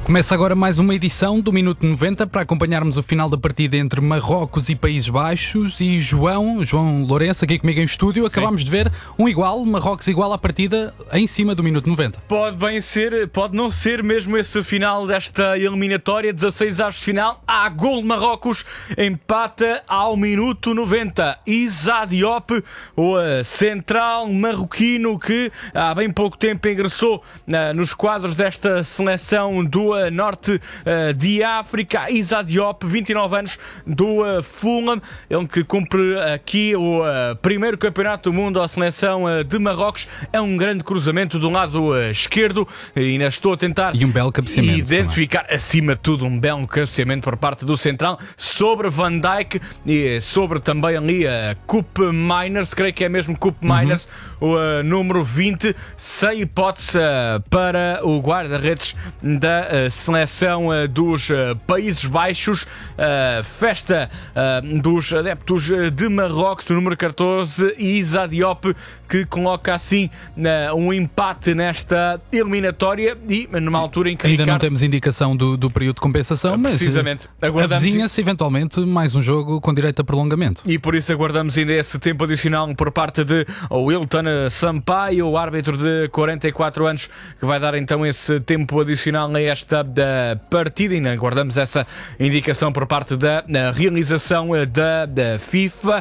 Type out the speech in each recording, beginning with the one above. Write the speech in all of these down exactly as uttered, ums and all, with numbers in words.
Começa agora mais uma edição do Minuto noventa para acompanharmos o final da partida entre Marrocos e Países Baixos. E João, João Lourenço, aqui comigo em estúdio, acabámos de ver um igual, Marrocos igual à partida em cima do Minuto noventa. Pode bem ser, pode não ser mesmo esse final desta eliminatória, dezasseis aves de final. Há gol de Marrocos, empata ao Minuto noventa. Issa Diop, o central marroquino que há bem pouco tempo ingressou uh, nos quadros desta seleção do norte uh, de África. Issa Diop, vinte e nove anos, do uh, Fulham, ele que cumpre aqui o uh, primeiro campeonato do mundo à seleção uh, de Marrocos. É um grande cruzamento do lado uh, esquerdo, e ainda estou a tentar e um belo cabeceamento, identificar, também. Acima de tudo, um belo cabeceamento por parte do central sobre Van Dijk e sobre também ali a uh, Koop Meiners, creio que é mesmo Koop Meiners, uhum. o uh, número vinte, sem hipótese uh, para o guarda-redes da uh, seleção uh, dos uh, Países Baixos. Uh, festa uh, dos adeptos de Marrocos, do número catorze, e Issa Diop, que coloca assim uh, um empate nesta eliminatória, e numa altura em que ainda Ricardo... não temos indicação do, do período de compensação, uh, mas precisamente avizinha-se eventualmente mais um jogo com direito a prolongamento. E por isso aguardamos ainda esse tempo adicional por parte de Wilton Sampaio, o árbitro de quarenta e quatro anos, que vai dar então esse tempo adicional a esta da partida. E aguardamos essa indicação por parte da realização da, da FIFA.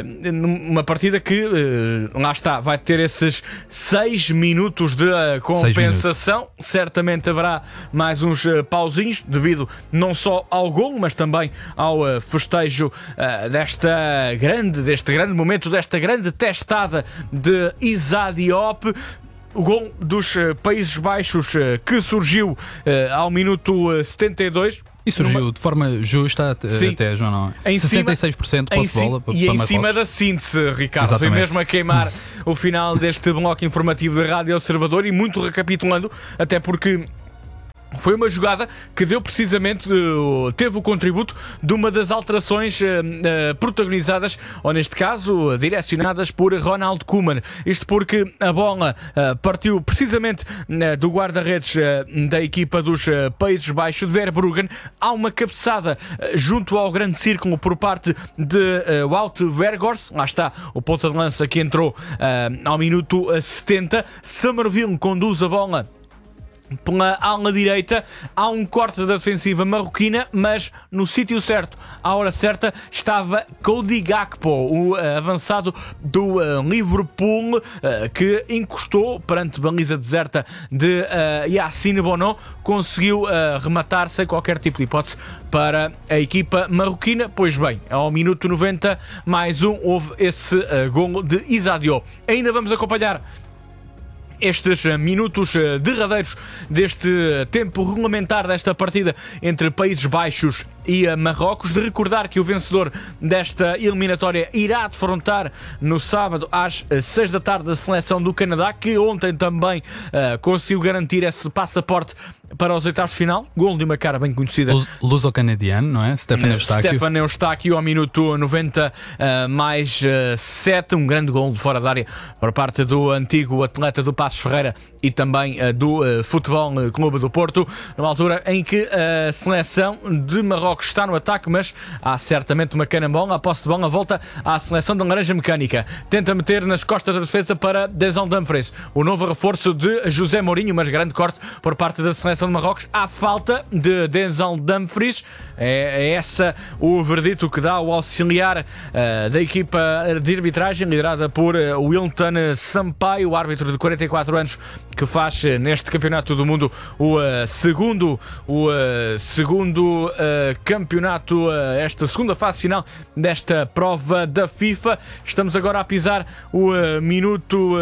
Uma partida que, lá está, vai ter esses seis minutos de compensação. Minutos. Certamente haverá mais uns pauzinhos, devido não só ao golo, mas também ao festejo desta grande, deste grande momento, desta grande testada de Issa Diop. O gol dos uh, Países Baixos, uh, que surgiu uh, ao minuto uh, setenta e dois. E surgiu numa... de forma justa Sim. até, João, não é? Em sessenta e seis por cento de posse de bola para E em Marrocos. cima da síntese, Ricardo. Exatamente. Foi mesmo a queimar o final deste bloco informativo da Rádio Observador, e muito recapitulando, até porque foi uma jogada que deu precisamente, teve o contributo de uma das alterações uh, uh, protagonizadas, ou neste caso, direcionadas por Ronald Koeman. Isto porque a bola uh, partiu precisamente uh, do guarda-redes uh, da equipa dos uh, Países Baixos, de Verbruggen. Há uma cabeçada uh, junto ao grande círculo por parte de uh, Wout Weghorst. Lá está o ponta de lança que entrou uh, ao minuto setenta. Summerville conduz a bola pela ala direita. Há um corte da defensiva marroquina, mas no sítio certo, à hora certa, estava Cody Gakpo, o uh, avançado do uh, Liverpool, uh, que encostou perante baliza deserta de uh, Yassine Bono, conseguiu uh, rematar sem qualquer tipo de hipótese para a equipa marroquina. Pois bem, ao minuto noventa mais um, houve esse uh, golo de Issa Diop. Ainda vamos acompanhar estes minutos derradeiros deste tempo regulamentar desta partida entre Países Baixos e Marrocos. De recordar que o vencedor desta eliminatória irá defrontar no sábado às seis da tarde a seleção do Canadá, que ontem também uh, conseguiu garantir esse passaporte para os oitavos de final. Golo de uma cara bem conhecida, luso-canadiano, não é? Stefan Eustáquio. Stefan Eustáquio ao minuto noventa uh, mais sete. Um grande golo de fora da área por parte do antigo atleta do Passos Ferreira e também uh, do uh, Futebol Clube do Porto, numa altura em que a seleção de Marrocos está no ataque, mas há certamente uma carambola. A posse de bola volta à seleção da Laranja Mecânica. Tenta meter nas costas da defesa para Denzel Dumfries, o novo reforço de José Mourinho, mas grande corte por parte da seleção de Marrocos. Há falta de Denzel Dumfries. É, é essa o verdito que dá o auxiliar uh, da equipa de arbitragem, liderada por uh, Wilton Sampaio, o árbitro de quarenta e quatro anos, que faz uh, neste campeonato do mundo o uh, segundo, o, uh, segundo uh, campeonato, uh, esta segunda fase final desta prova da FIFA. Estamos agora a pisar o uh, minuto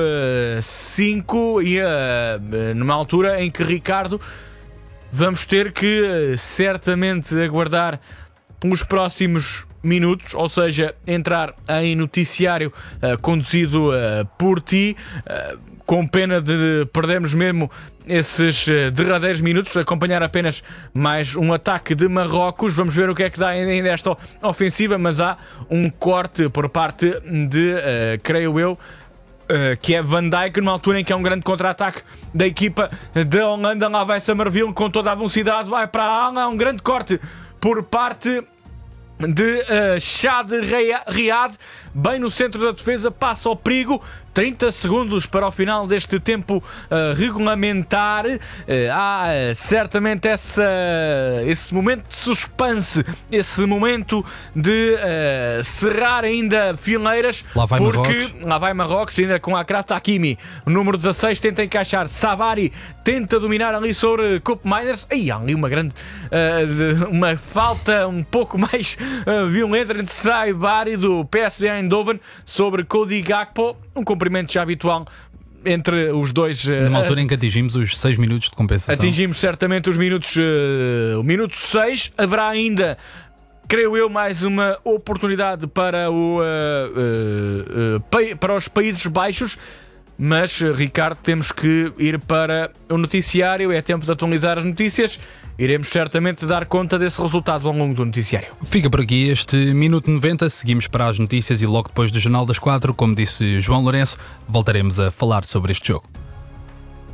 cinco e uh, numa altura em que, Ricardo, vamos ter que certamente aguardar pelos próximos minutos, ou seja, entrar em noticiário uh, conduzido uh, por ti, uh, com pena de perdermos mesmo esses uh, derradeiros minutos, acompanhar apenas mais um ataque de Marrocos. Vamos ver o que é que dá ainda esta ofensiva, mas há um corte por parte de, uh, creio eu, uh, que é Van Dijk, numa altura em que é um grande contra-ataque da equipa da Holanda. Lá vai Summerville com toda a velocidade, vai para a ala, um grande corte por parte de uh, Shad Riad, bem no centro da defesa, passa ao perigo. trinta segundos para o final deste tempo uh, regulamentar. Uh, há uh, certamente essa, esse momento de suspense, esse momento de uh, cerrar ainda fileiras. Lá vai porque Marrocos. Lá vai Marrocos, ainda com Achraf Hakimi. O número dezasseis tenta encaixar. Savary tenta dominar ali sobre Koop Meiners. Aí há ali uma grande uh, de, uma falta um pouco mais uh, violenta entre Savary do P S V Eindhoven sobre Cody Gakpo. Um cumprimento já habitual entre os dois. Numa uh, altura em que atingimos os seis minutos de compensação. Atingimos certamente os minutos. Uh, o minuto seis. Haverá ainda, creio eu, mais uma oportunidade para, o, uh, uh, uh, para os Países Baixos. Mas, Ricardo, temos que ir para o noticiário. É tempo de atualizar as notícias. Iremos certamente dar conta desse resultado ao longo do noticiário. Fica por aqui este Minuto noventa. Seguimos para as notícias e logo depois do Jornal das Quatro, como disse João Lourenço, voltaremos a falar sobre este jogo.